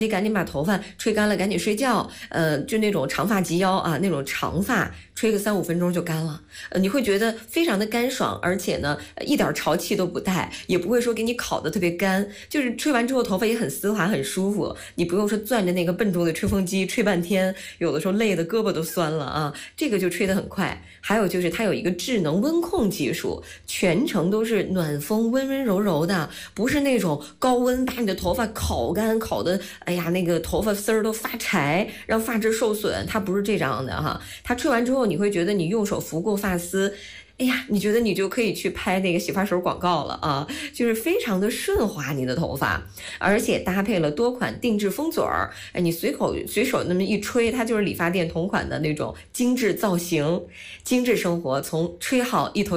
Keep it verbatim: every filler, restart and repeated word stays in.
你赶紧把头发吹干了，赶紧睡觉。呃，就那种长发及腰啊，那种长发，吹个三五分钟就干了。呃，你会觉得非常的干爽，而且呢，一点潮气都不带，也不会说给你烤得特别干，就是吹完之后头发也很丝滑，很舒服。你不用说攥着那个笨重的吹风机吹半天，有的时候累得胳膊都酸了啊。这个就吹得很快。还有就是它有一个智能温控技术，全程都是暖风，温温柔柔的，不是那种高温把你的头发烤干，烤的。哎呀，那个头发丝儿都发柴，让发质受损，它不是这样的哈。它吹完之后，你会觉得你用手拂过发丝，哎呀，你觉得你就可以去拍那个洗发水广告了啊，就是非常的顺滑你的头发，而且搭配了多款定制风嘴儿，哎，你随口随手那么一吹，它就是理发店同款的那种精致造型。精致生活从吹好一头